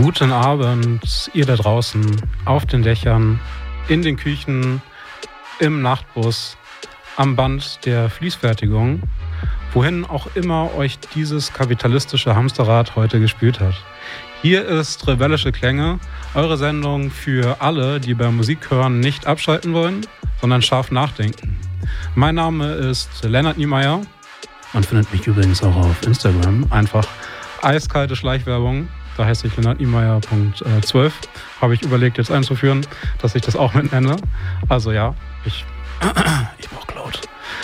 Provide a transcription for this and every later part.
Guten Abend, ihr da draußen, auf den Dächern, in den Küchen, im Nachtbus, am Band der Fließfertigung, wohin auch immer euch dieses kapitalistische Hamsterrad heute gespült hat. Hier ist Rebellische Klänge, eure Sendung für alle, die beim Musikhören nicht abschalten wollen, sondern scharf nachdenken. Mein Name ist Lennart Niemeyer. Man findet mich übrigens auch auf Instagram, einfach eiskalte Schleichwerbung. Da heißt ich Lennart Niemeyer.12. Habe ich überlegt jetzt einzuführen, dass ich das auch mit nenne. Also ja, ich brauche Cloud.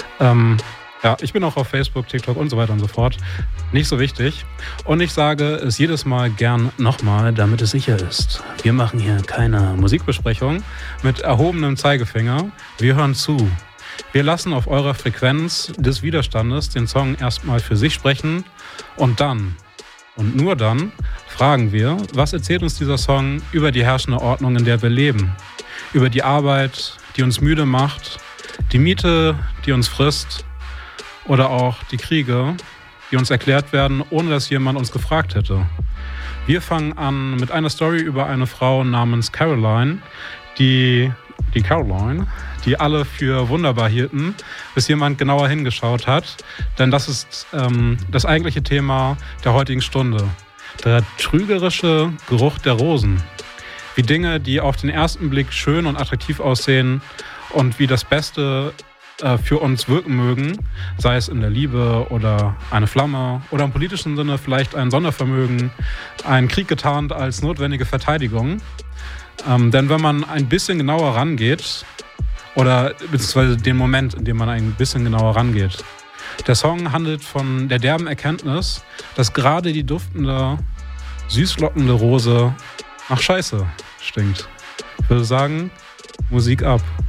Ja, ich bin auch auf Facebook, TikTok und so weiter und so fort. Nicht so wichtig. Und ich sage es jedes Mal gern nochmal, damit es sicher ist. Wir machen hier keine Musikbesprechung mit erhobenem Zeigefinger. Wir hören zu. Wir lassen auf eurer Frequenz des Widerstandes den Song erstmal für sich sprechen und dann, und nur dann, fragen wir, was erzählt uns dieser Song über die herrschende Ordnung, in der wir leben? Über die Arbeit, die uns müde macht, die Miete, die uns frisst oder auch die Kriege, die uns erklärt werden, ohne dass jemand uns gefragt hätte. Wir fangen an mit einer Story über eine Frau namens Caroline, die alle für wunderbar hielten, bis jemand genauer hingeschaut hat. Denn das ist das eigentliche Thema der heutigen Stunde. Der trügerische Geruch der Rosen. Wie Dinge, die auf den ersten Blick schön und attraktiv aussehen und wie das Beste für uns wirken mögen, sei es in der Liebe oder eine Flamme oder im politischen Sinne vielleicht ein Sondervermögen, ein Krieg getarnt als notwendige Verteidigung. Denn wenn man ein bisschen genauer rangeht, oder beziehungsweise den Moment, in dem man ein bisschen genauer rangeht, der Song handelt von der derben Erkenntnis, dass gerade die duftende, süßlockende Rose nach Scheiße stinkt. Ich würde sagen, Musik ab.